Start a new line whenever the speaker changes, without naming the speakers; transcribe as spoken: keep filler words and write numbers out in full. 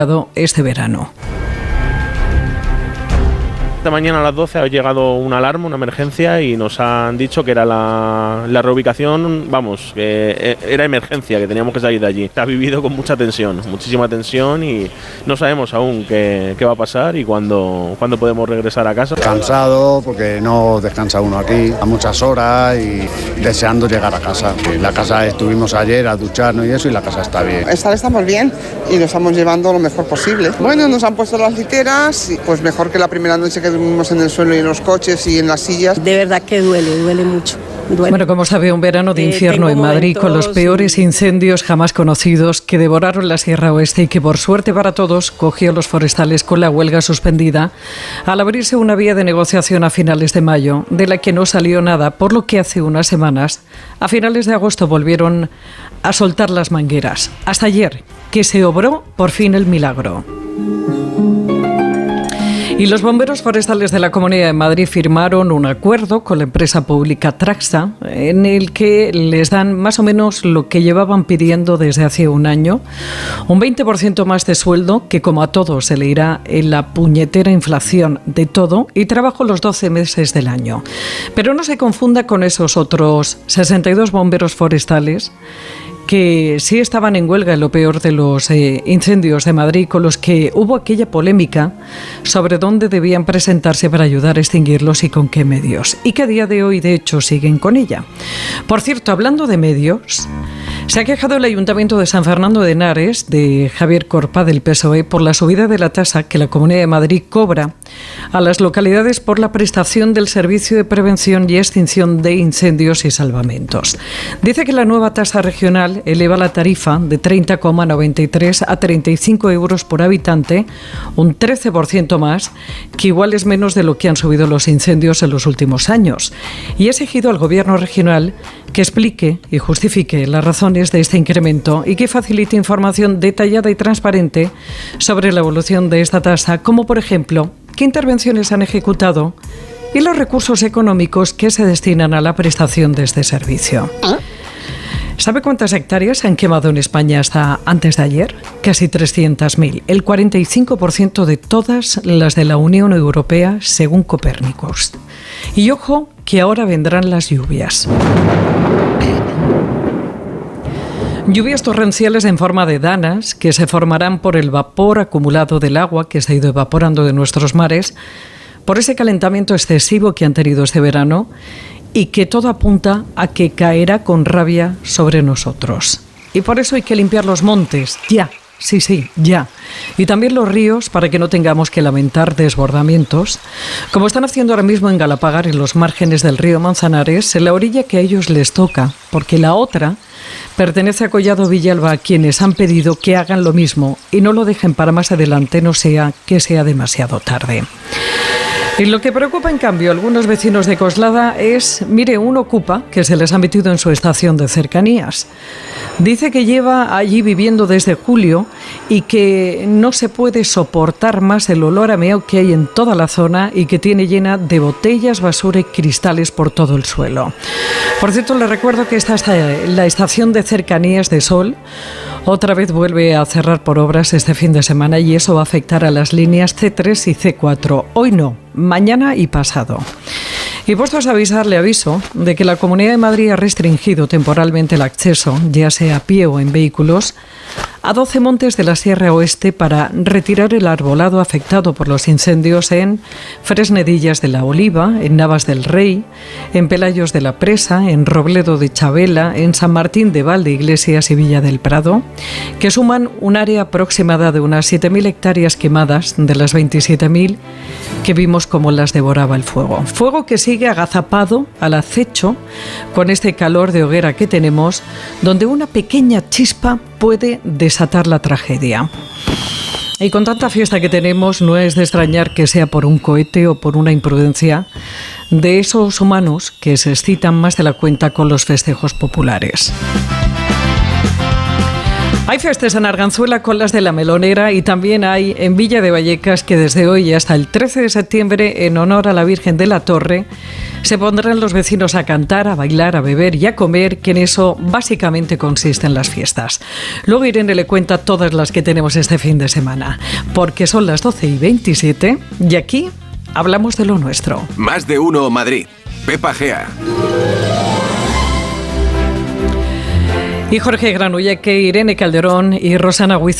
este verano.
Esta mañana a las doce ha llegado una alarma, una emergencia, y nos han dicho que era la, la reubicación, vamos, que era emergencia, que teníamos que salir de allí. Se ha vivido con mucha tensión, muchísima tensión, y no sabemos aún qué, qué va a pasar y cuándo, cuándo podemos regresar a casa.
Cansado porque no descansa uno aquí a muchas horas y deseando llegar a casa. La casa estuvimos ayer a ducharnos y eso, y la casa está bien.
Esta estamos bien y nos estamos llevando lo mejor posible. Bueno, nos han puesto las literas, pues mejor que la primera noche que dormimos en el suelo y en los coches y en las sillas.
De verdad que duele, duele mucho. Duele.
Bueno, como sabe, un verano de infierno eh, en Madrid con los peores y... incendios jamás conocidos que devoraron la Sierra Oeste y que, por suerte para todos, cogió a los forestales con la huelga suspendida al abrirse una vía de negociación a finales de mayo, de la que no salió nada, por lo que hace unas semanas, a finales de agosto, volvieron a soltar las mangueras. Hasta ayer, que se obró por fin el milagro. Y los bomberos forestales de la Comunidad de Madrid firmaron un acuerdo con la empresa pública Traxa, en el que les dan más o menos lo que llevaban pidiendo desde hace un año, un veinte por ciento más de sueldo, que como a todos se le irá en la puñetera inflación de todo, y trabajo los doce meses del año. Pero no se confunda con esos otros sesenta y dos bomberos forestales que sí estaban en huelga en lo peor de los eh, incendios de Madrid, con los que hubo aquella polémica sobre dónde debían presentarse para ayudar a extinguirlos y con qué medios, y que a día de hoy de hecho siguen con ella. Por cierto, hablando de medios, se ha quejado el Ayuntamiento de San Fernando de Henares, de Javier Corpa, del P S O E, por la subida de la tasa que la Comunidad de Madrid cobra a las localidades por la prestación del servicio de prevención y extinción de incendios y salvamentos. Dice que la nueva tasa regional eleva la tarifa de treinta coma noventa y tres a treinta y cinco euros por habitante, un trece por ciento más, que igual es menos de lo que han subido los incendios en los últimos años. Y ha exigido al Gobierno regional que explique y justifique las razones de este incremento y que facilite información detallada y transparente sobre la evolución de esta tasa, como por ejemplo, qué intervenciones han ejecutado y los recursos económicos que se destinan a la prestación de este servicio. ¿Sabe cuántas hectáreas se han quemado en España hasta antes de ayer? Casi trescientas mil, el cuarenta y cinco por ciento de todas las de la Unión Europea, según Copérnicos. Y ojo, que ahora vendrán las lluvias. Lluvias torrenciales en forma de danas que se formarán por el vapor acumulado del agua que se ha ido evaporando de nuestros mares, por ese calentamiento excesivo que han tenido este verano, y que todo apunta a que caerá con rabia sobre nosotros. Y por eso hay que limpiar los montes, ya, sí, sí, ya. Y también los ríos, para que no tengamos que lamentar desbordamientos, como están haciendo ahora mismo en Galapagar, en los márgenes del río Manzanares, en la orilla que a ellos les toca, porque la otra pertenece a Collado Villalba, a quienes han pedido que hagan lo mismo y no lo dejen para más adelante, no sea que sea demasiado tarde. Y lo que preocupa, en cambio, a algunos vecinos de Coslada es, mire, un ocupa que se les ha metido en su estación de cercanías. Dice que lleva allí viviendo desde julio y que no se puede soportar más el olor a meo que hay en toda la zona y que tiene llena de botellas, basura y cristales por todo el suelo. Por cierto, les recuerdo que esta es la estación de cercanías de Sol. Otra vez vuelve a cerrar por obras este fin de semana y eso va a afectar a las líneas C tres y C cuatro. Hoy no, mañana y pasado. Y puestos a avisar, le aviso de que la Comunidad de Madrid ha restringido temporalmente el acceso, ya sea a pie o en vehículos, a doce montes de la Sierra Oeste para retirar el arbolado afectado por los incendios en Fresnedillas de la Oliva, en Navas del Rey, en Pelayos de la Presa, en Robledo de Chabela, en San Martín de Valdeiglesias y Villa del Prado, que suman un área aproximada de unas siete mil hectáreas quemadas de las veintisiete mil que vimos como las devoraba el fuego. Fuego que sigue agazapado al acecho con este calor de hoguera que tenemos, donde una pequeña chispa puede desatar la tragedia. Y con tanta fiesta que tenemos, no es de extrañar que sea por un cohete o por una imprudencia de esos humanos que se excitan más de la cuenta con los festejos populares. Hay fiestas en Arganzuela con las de la Melonera y también hay en Villa de Vallecas, que desde hoy hasta el trece de septiembre, en honor a la Virgen de la Torre, se pondrán los vecinos a cantar, a bailar, a beber y a comer, que en eso básicamente consisten las fiestas. Luego Irene le cuenta todas las que tenemos este fin de semana, porque son las doce y veintisiete y aquí hablamos de lo nuestro.
Más de uno Madrid. Pepa Gea.
Y Jorge Granulleque, Irene Calderón y Rosana Huiz